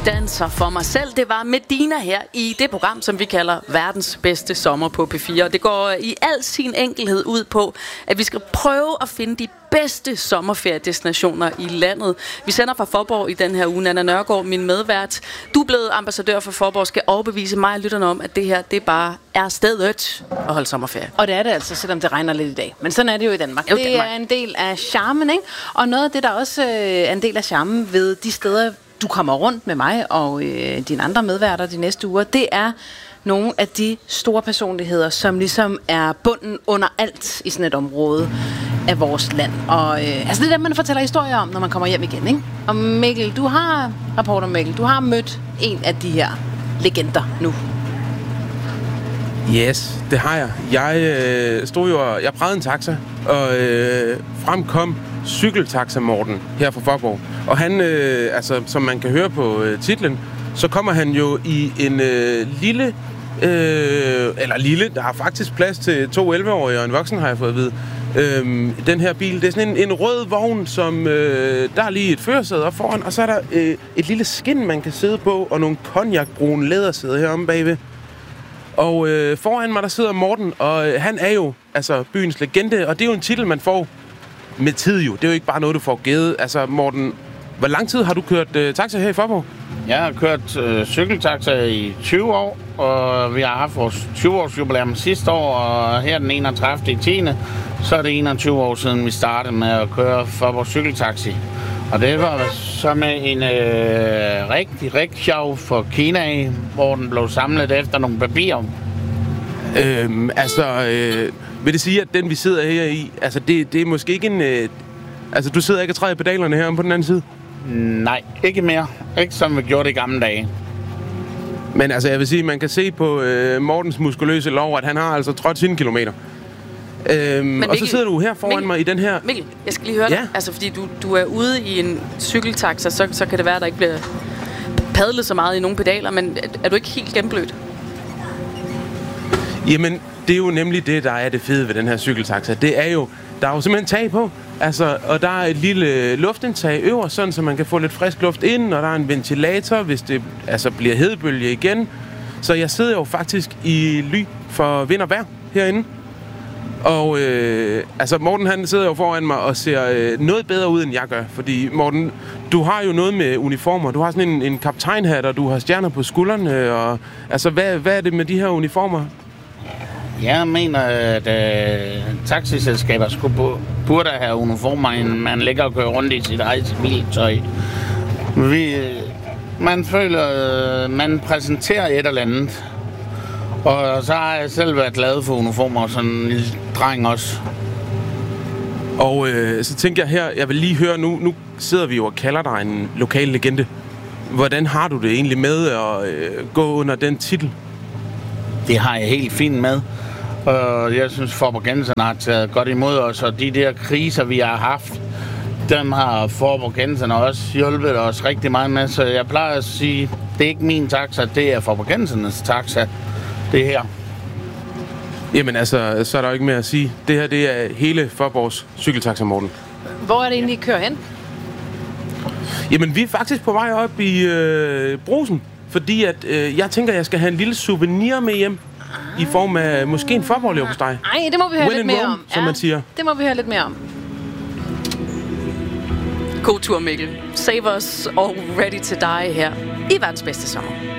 Danser for mig selv. Det var Medina her i det program, som vi kalder verdens bedste sommer på P4. Og det går i al sin enkelhed ud på, at vi skal prøve at finde de bedste sommerferiedestinationer i landet. Vi sender fra Faaborg i den her uge. Nanna Nørgaard, min medvært. Du er blevet ambassadør for Faaborg, skal overbevise mig og lytterne om, at det her, det bare er stedet at holde sommerferie. Og det er det altså, selvom det regner lidt i dag. Men sådan er det jo i Danmark. Det er en del af charmen, ikke? Og noget af det, der også er en del af charmen ved de steder, du kommer rundt med mig og dine andre medværter de næste uger, det er nogle af de store personligheder, som ligesom er bunden under alt i sådan et område af vores land. Og altså det er det, man fortæller historier om, når man kommer hjem igen, ikke? Og Mikkel, reporter Mikkel, du har mødt en af de her legender nu. Yes, det har jeg. Jeg prægede en taxa, og fremkom cykeltaxa Morten her fra Faaborg. Og han, som man kan høre på titlen, så kommer han jo i en lille, der har faktisk plads til 2 11-årige og en voksen, har jeg fået at vide. Den her bil, det er sådan en rød vogn, som der er lige et førersæde op foran, og så er der et lille skin, man kan sidde på, og nogle cognacbrune lædersæder heromme bagved. Og foran mig, der sidder Morten, og han er jo byens legende, og det er jo en titel, man får med tid jo. Det er jo ikke bare noget, du får givet. Altså, Morten, hvor lang tid har du kørt taxa her i Faaborg? Jeg har kørt cykeltaxa i 20 år, og vi har haft vores 20-års jubilæum sidste år, og her den 31. så er det 21 år siden, vi startede med at køre Faaborg cykeltaxi. Og det var så med en rigtig sjov for Kina, hvor den blev samlet efter nogle papirer. Vil det sige, at den, vi sidder her i, det er måske ikke en... du sidder ikke og træder pedalerne her på den anden side? Nej, ikke mere. Ikke som vi gjorde det i gamle dage. Men jeg vil sige, man kan se på Mortens muskuløse lov, at han har altså trådt sine kilometer. Mikkel, og så sidder du her foran mig i den her... Mikkel, jeg skal lige høre dig. Fordi du er ude i en cykeltaxa, så kan det være, at der ikke bliver padlet så meget i nogle pedaler, men er du ikke helt gennemblødt? Jamen, det er jo nemlig det, der er det fede ved den her cykeltaxa. Det er jo, der er jo simpelthen tag på, og der er et lille luftindtag øverst, sådan så man kan få lidt frisk luft ind, og der er en ventilator, hvis det bliver hedebølge igen. Så jeg sidder jo faktisk i ly for vind og vejr herinde. Og Morten, han sidder jo foran mig og ser noget bedre ud, end jeg gør. Fordi, Morten, du har jo noget med uniformer. Du har sådan en kaptajnhat, og du har stjerner på skuldrene. Og, hvad er det med de her uniformer? Jeg mener, at taxiselskaber burde have uniformer, end man ligger og kører rundt i sit eget civiltøj. Man føler, man præsenterer et eller andet. Og så har jeg selv været glad for uniformer, sådan en lille dreng også. Og så tænker jeg her, jeg vil lige høre, nu sidder vi jo og kalder dig en lokal legende. Hvordan har du det egentlig med at gå under den titel? Det har jeg helt fint med. Og jeg synes, Faaborgenserne har taget godt imod os, og de der kriser, vi har haft, dem har Faaborgenserne også hjulpet os rigtig meget med. Så jeg plejer at sige, det er ikke min taxa, det er Faaborgensernes taxa. Det her. Jamen så er der jo ikke mere at sige. Det her, det er hele Faaborgs cykeltaxa, Morten. Hvor er det egentlig, I kører hen? Jamen, vi er faktisk på vej op i Brugsen, fordi at jeg tænker, jeg skal have en lille souvenir med hjem i form af måske en Faaborg-leverpostej. Nej, det må vi høre lidt mere om. Som man siger. Det må vi høre lidt mere om. God tur, Mikkel. Save us all ready to die her i verdens bedste sommer.